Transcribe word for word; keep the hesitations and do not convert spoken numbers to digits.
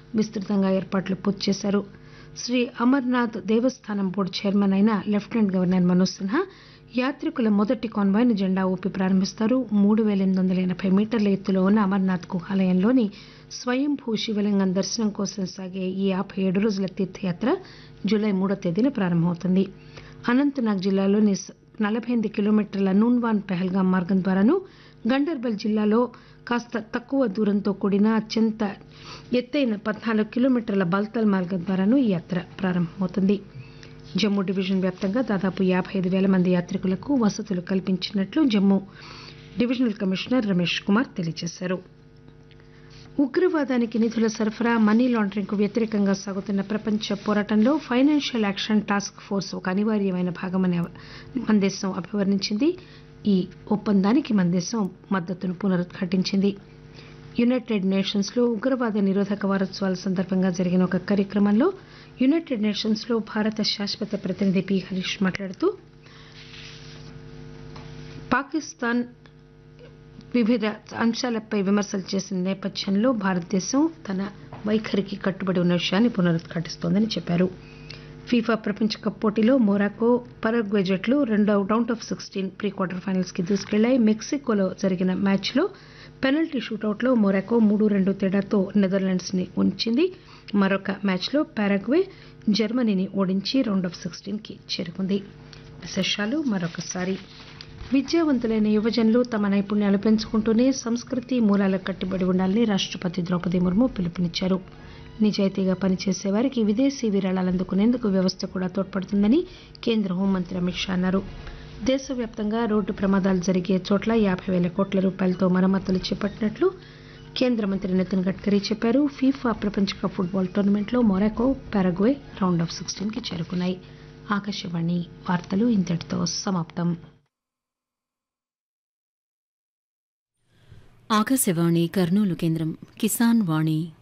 విస్తృతంగా ఏర్పాట్లు పూర్తి చేశారు. శ్రీ అమర్నాథ్ దేవస్థానం బోర్డు చైర్మన్ అయిన లెఫ్టినెంట్ గవర్నర్ మనోజ్ సిన్హా యాత్రికుల మొదటి కాన్వాయ్ను జెండా ఊపి ప్రారంభిస్తారు. మూడు పేల ఎనిమిది వందల ఎనబై మీటర్ల ఎత్తులో ఉన్న అమర్నాథ్ గుహాలయంలోని స్వయంభూ శివలింగం దర్శనం కోసం సాగే ఈ యాబై ఏడు రోజుల తీర్థయాత్ర జూలై మూడో తేదీన ప్రారంభమవుతుంది. అనంతనాగ్ జిల్లాలోని నలబై ఎనిమిది కిలోమీటర్ల నూన్వాన్ పెహల్గాం మార్గం ద్వారాను, గండర్బల్ జిల్లాలో కాస్త తక్కువ దూరంతో కూడిన అత్యంత ఎత్తైన పద్నాలుగు కిలోమీటర్ల బల్తాల్ మార్గం ద్వారాను ఈ యాత్ర ప్రారంభమవుతుంది. జమ్మూ డివిజన్ వ్యాప్తంగా దాదాపు యాబై ఐదు పేల మంది యాత్రికులకు వసతులు కల్పించినట్లు జమ్మూ డివిజనల్ కమిషనర్ రమేష్ కుమార్ తెలియజేశారు. ఉగ్రవాదానికి నిధుల సరఫరా, మనీ లాండరింగ్ కు వ్యతిరేకంగా సాగుతున్న ప్రపంచ పోరాటంలో ఫైనాన్షియల్ యాక్షన్ టాస్క్ ఫోర్స్ ఒక అనివార్యమైన భాగమని మన దేశం అభివర్ణించింది. ఈ ఒప్పందానికి మన దేశం మద్దతును పునరుద్ఘాటించింది. యునైటెడ్ నేషన్స్ లో ఉగ్రవాద నిరోధక వారోత్సవాల సందర్భంగా జరిగిన ఒక కార్యక్రమంలో యునైటెడ్ నేషన్స్ లో భారత శాశ్వత ప్రతినిధి పి హరీష్ మాట్లాడుతూ పాకిస్తాన్ వివిధ అంశాలపై విమర్శలు చేసిన నేపథ్యంలో భారతదేశం తన వైఖరికి కట్టుబడి ఉన్న విషయాన్ని పునరుద్ఘాటిస్తోందని చెప్పారు. ఫీఫా ప్రపంచ కప్ పోటీలో మొరాకో, పరగ్వే జట్లు రెండో round of sixteen pre quarter finals కి దూసుకెళ్లాయి. మెక్సికోలో జరిగిన మ్యాచ్లో పెనల్టీ షూటౌట్లో మొరాకో మూడు రెండు తేడాతో నెదర్లాండ్స్ ని ఉంచింది. మరొక మ్యాచ్లో పారగ్వే జర్మనీని ఓడించి రౌండ్ ఆఫ్ సిక్స్టీన్ కి చేరుకుంది. విశేషాలు మరొకసారి. విద్యావంతులైన యువజనులు తమ నైపుణ్యాలు పెంచుకుంటూనే సంస్కృతి మూలాలకు కట్టుబడి ఉండాలని రాష్టపతి ద్రౌపది ముర్ము పిలుపునిచ్చారు. నిజాయితీగా పనిచేసే వారికి విదేశీ విరాళాలు అందుకునేందుకు వ్యవస్థ కూడా తోడ్పడుతుందని కేంద్ర హోంమంత్రి అమిత్ షా అన్నారు. దేశవ్యాప్తంగా రోడ్డు ప్రమాదాలు జరిగే చోట్ల యాబై పేల కోట్ల రూపాయలతో మరమ్మతులు చేపట్టినట్లు కేంద్ర మంత్రి నితిన్ గడ్కరీ చెప్పారు. ఫీఫా ప్రపంచ కప్ ఫుట్బాల్ టోర్నమెంట్లో Morocco, Paraguay round of sixteen కి చేరుకున్నాయి. ఆకాశవాణి వార్తలు ఇంతటితో సమాప్తం. ఆకాశవాణి కర్నూలు కేంద్రం కిసాన్ వాణి